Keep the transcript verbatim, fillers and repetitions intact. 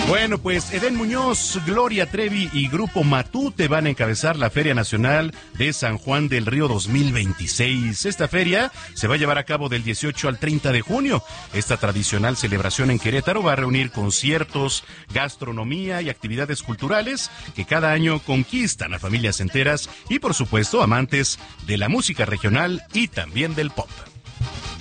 Bueno, pues Edén Muñoz, Gloria Trevi y Grupo Matute van a encabezar la Feria Nacional de San Juan del Río dos mil veintiséis. Esta feria se va a llevar a cabo del dieciocho al treinta de junio. Esta tradicional celebración en Querétaro va a reunir conciertos, gastronomía y actividades culturales que cada año conquistan a familias enteras y, por supuesto, amantes de la música regional y también del pop.